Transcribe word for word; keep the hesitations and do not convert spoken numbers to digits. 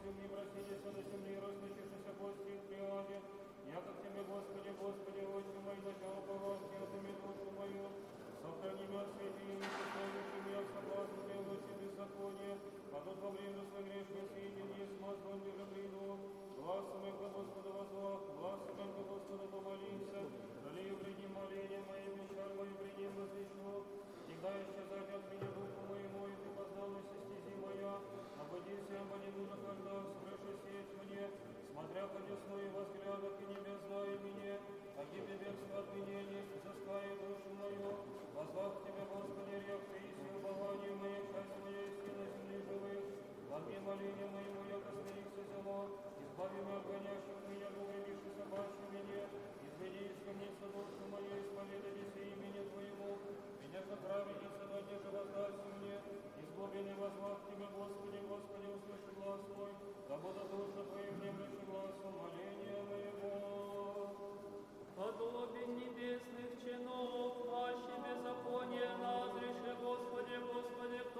земли, просидися на земли, разносишься кости в приаде. Я как Тебе, Господи, Господи, Отче мой, на Тебя уповал, отыми душу мою. Сохрани меня от святыни, состоящими меня в соблазн делать и беззаконие. Падут во время своей грешной свидетельни, смазан ниже приду. Глазом их Господа возвах, глазом их Господа помолимся. Далее приди моление мои, печаль мою приди возвещу. Всегда исчезать от меня душу моему, и Ты познал стези моя. Ободился, обо не буду когда, скрыша сеть мне. Смотря по десной возглядах и небес знай мне, а гибли бегство от меня не взыскает душу мою. Возвах Тебе, Господи, рек Ты, и упование мое, часть моя, и на земли живых. Возьми моление моему, яко смирился зело, избави меня от гонящих меня, погребишь и собачью меня, изведи из темницы душу мою, исповедайся имени Твоему, меня же праведница, но не же воздайся мне, из глубины возвах Тебе, Господи, Господи, услыши